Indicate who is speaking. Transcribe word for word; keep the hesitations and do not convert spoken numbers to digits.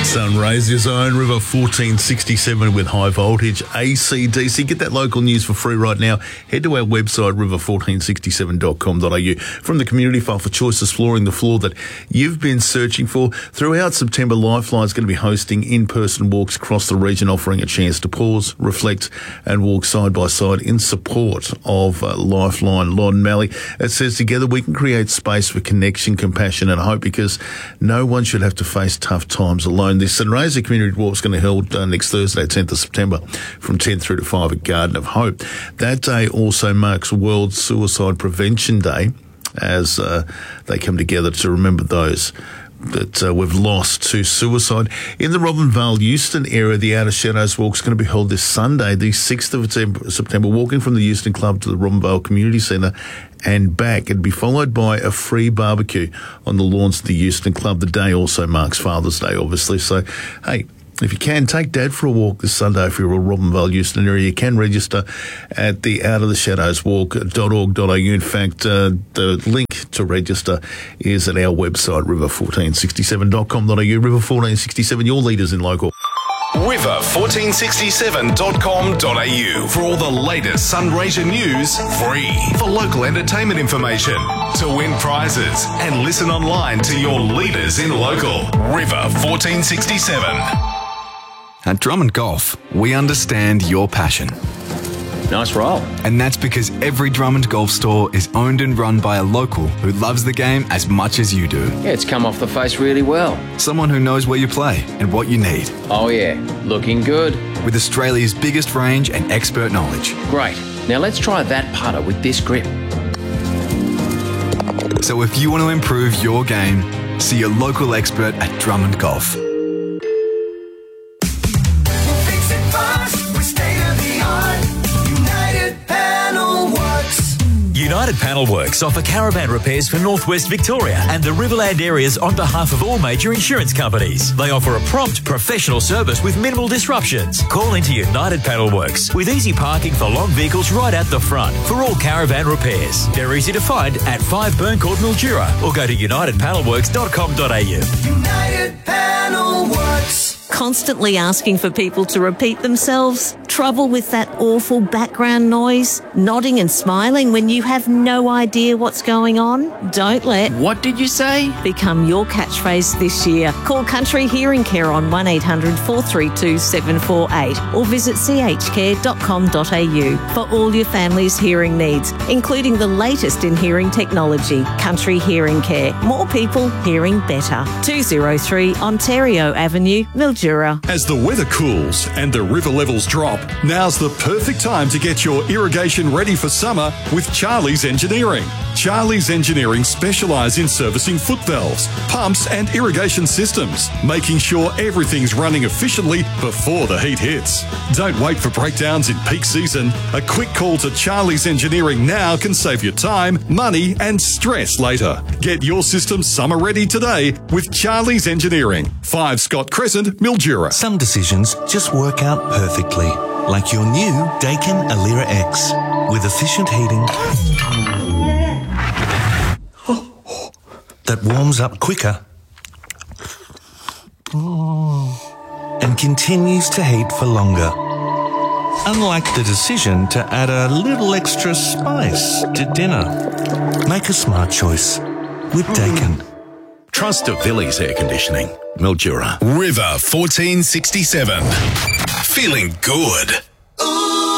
Speaker 1: Sunraysia Zone, River fourteen sixty-seven with high voltage A C D C. Get that local news for free right now. Head to our website, river fourteen sixty-seven dot com dot a u. From the community file for Choices Flooring, the floor that you've been searching for. Throughout September, Lifeline is going to be hosting in-person walks across the region, offering a chance to pause, reflect and walk side by side in support of uh, Lifeline. Lon Malley, it says, together we can create space for connection, compassion and hope, because no one should have to face tough times alone. This Sunraysia Community Walk is going to be held uh, next Thursday, tenth of September, from ten through to five at Garden of Hope. That day also marks World Suicide Prevention Day, as uh, they come together to remember those that uh, we've lost to suicide. In the Robinvale Euston area, the Outer Shadows Walk is going to be held this Sunday, the sixth of September, walking from the Euston Club to the Robinvale Community Centre and back. It'd be followed by a free barbecue on the lawns of the Euston Club. The day also marks Father's Day, obviously. So, hey, if you can, take Dad for a walk this Sunday if you're a Robinvale Euston area. You can register at the out of the shadows walk dot org dot a u. In fact, uh, the link to register is at our website, river fourteen sixty-seven dot com dot a u. River fourteen sixty-seven, your leaders in local.
Speaker 2: river fourteen sixty-seven dot com dot a u for all the latest Sunraysia news, free. For local entertainment information, to win prizes and listen online to your leaders in local. River fourteen sixty-seven.
Speaker 3: At Drummond Golf, we understand your passion.
Speaker 4: Nice roll.
Speaker 3: And that's because every Drummond Golf store is owned and run by a local who loves the game as much as you do.
Speaker 4: Yeah, it's come off the face really well.
Speaker 3: Someone who knows where you play and what you need.
Speaker 4: Oh yeah, looking good.
Speaker 3: With Australia's biggest range and expert knowledge.
Speaker 4: Great. Now let's try that putter with this grip.
Speaker 3: So if you want to improve your game, see your local expert at Drummond Golf.
Speaker 5: United Panel Works offer caravan repairs for Northwest Victoria and the Riverland areas on behalf of all major insurance companies. They offer a prompt, professional service with minimal disruptions. Call into United Panel Works with easy parking for long vehicles right at the front for all caravan repairs. They're easy to find at five Burncourt, Mildura, or go to united panel works dot com dot a u.
Speaker 6: United Panel Works.
Speaker 7: Constantly asking for people to repeat themselves? Trouble with that awful background noise? Nodding and smiling when you have no idea what's going on? Don't let
Speaker 4: What did you say?
Speaker 7: become your catchphrase this year. Call Country Hearing Care on one eight hundred four three two seven four eight or visit c h care dot com dot a u for all your family's hearing needs, including the latest in hearing technology. Country Hearing Care. More people hearing better. two oh three Ontario Avenue, Mildura.
Speaker 8: As the weather cools and the river levels drop, now's the perfect time to get your irrigation ready for summer with Charlie's Engineering. Charlie's Engineering specialise in servicing foot valves, pumps and irrigation systems, making sure everything's running efficiently before the heat hits. Don't wait for breakdowns in peak season. A quick call to Charlie's Engineering now can save you time, money and stress later. Get your system summer ready today with Charlie's Engineering. five Scott Crescent, Mildura.
Speaker 9: Some decisions just work out perfectly, like your new Daikin Alira X with efficient heating that warms up quicker and continues to heat for longer. Unlike the decision to add a little extra spice to dinner. Make a smart choice with Daikin.
Speaker 2: Trust of Villiers Air Conditioning, Mildura. River fourteen sixty-seven. Feeling good.